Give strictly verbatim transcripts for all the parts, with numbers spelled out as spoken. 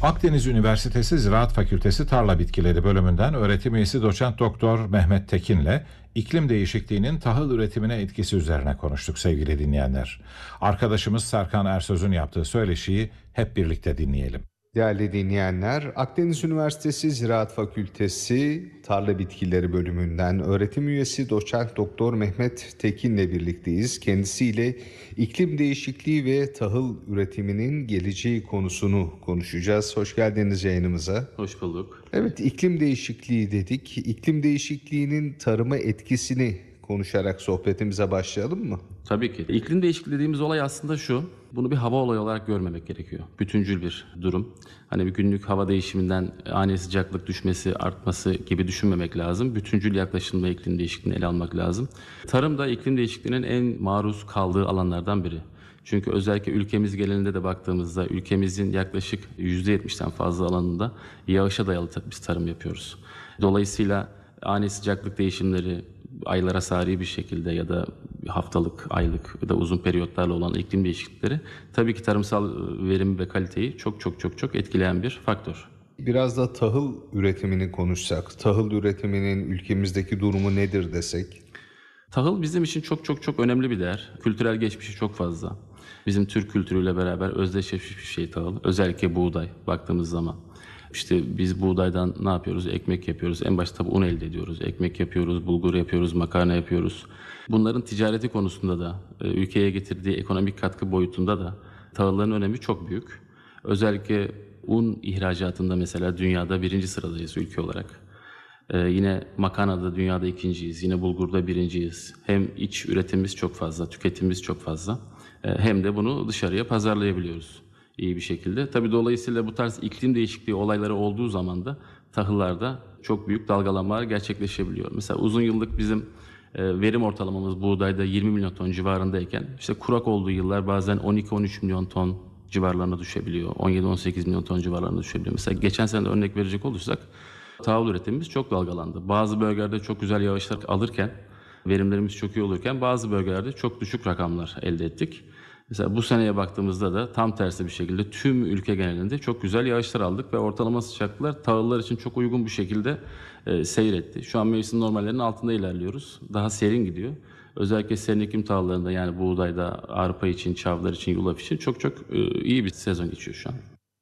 Akdeniz Üniversitesi Ziraat Fakültesi Tarla Bitkileri bölümünden öğretim üyesi doçent doktor Mehmet Tekin'le iklim değişikliğinin tahıl üretimine etkisi üzerine konuştuk sevgili dinleyenler. Arkadaşımız Serkan Ersöz'ün yaptığı söyleşiyi hep birlikte dinleyelim. Değerli dinleyenler, Akdeniz Üniversitesi Ziraat Fakültesi Tarla Bitkileri bölümünden öğretim üyesi doçent doktor Mehmet Tekin'le birlikteyiz. Kendisiyle iklim değişikliği ve tahıl üretiminin geleceği konusunu konuşacağız. Hoş geldiniz yayınımıza. Hoş bulduk. Evet, iklim değişikliği dedik. İklim değişikliğinin tarıma etkisini konuşarak sohbetimize başlayalım mı? Tabii ki. İklim değişikliği dediğimiz olay aslında şu. Bunu bir hava olayı olarak görmemek gerekiyor. Bütüncül bir durum. Hani bir günlük hava değişiminden ani sıcaklık düşmesi, artması gibi düşünmemek lazım. Bütüncül yaklaşımla iklim değişikliğini ele almak lazım. Tarım da iklim değişikliğinin en maruz kaldığı alanlardan biri. Çünkü özellikle ülkemiz genelinde de baktığımızda ülkemizin yaklaşık yüzde yetmişten fazla alanında yağışa dayalı biz tarım yapıyoruz. Dolayısıyla ani sıcaklık değişimleri, aylara sari bir şekilde ya da haftalık, aylık ya da uzun periyotlarla olan iklim değişiklikleri tabii ki tarımsal verimi ve kaliteyi çok çok çok çok etkileyen bir faktör. Biraz da tahıl üretimini konuşsak, tahıl üretiminin ülkemizdeki durumu nedir desek? Tahıl bizim için çok çok çok önemli bir değer. Kültürel geçmişi çok fazla. Bizim Türk kültürüyle beraber özdeşleşmiş bir şey tahıl. Özellikle buğday baktığımız zaman. İşte biz buğdaydan ne yapıyoruz? Ekmek yapıyoruz. En başta tabii un elde ediyoruz. Ekmek yapıyoruz, bulgur yapıyoruz, makarna yapıyoruz. Bunların ticareti konusunda da, ülkeye getirdiği ekonomik katkı boyutunda da tahılların önemi çok büyük. Özellikle un ihracatında mesela dünyada birinci sıradayız ülke olarak. Ee, yine makarnada dünyada ikinciyiz. Yine bulgurda birinciyiz. Hem iç üretimimiz çok fazla, tüketimimiz çok fazla. Ee, hem de bunu dışarıya pazarlayabiliyoruz iyi bir şekilde. Tabii dolayısıyla bu tarz iklim değişikliği olayları olduğu zaman da tahıllarda çok büyük dalgalanmalar gerçekleşebiliyor. Mesela uzun yıllık bizim e, verim ortalamamız buğdayda yirmi milyon ton civarındayken işte kurak olduğu yıllar bazen on iki on üç milyon ton civarlarına düşebiliyor. on yedi on sekiz milyon ton civarlarına düşebiliyor. Mesela geçen sene de örnek verecek olursak tahıl üretimimiz çok dalgalandı. Bazı bölgelerde çok güzel yağışlar alırken, verimlerimiz çok iyi olurken bazı bölgelerde çok düşük rakamlar elde ettik. Mesela bu seneye baktığımızda da tam tersi bir şekilde tüm ülke genelinde çok güzel yağışlar aldık ve ortalama sıcaklıklar tahıllar için çok uygun bir şekilde e, seyretti. Şu an mevsim normallerinin altında ilerliyoruz. Daha serin gidiyor. Özellikle serin iklim tahıllarında yani buğdayda, arpa için, çavdar için, yulaf için çok çok e, iyi bir sezon geçiyor şu an.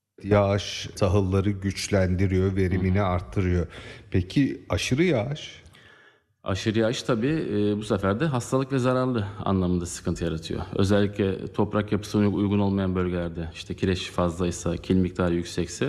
Yağış tahılları güçlendiriyor, verimini arttırıyor. Peki aşırı yağış? Aşırı yağış tabii e, bu sefer de hastalık ve zararlı anlamında sıkıntı yaratıyor. Özellikle toprak yapısına uygun olmayan bölgelerde işte kireç fazlaysa, kil miktarı yüksekse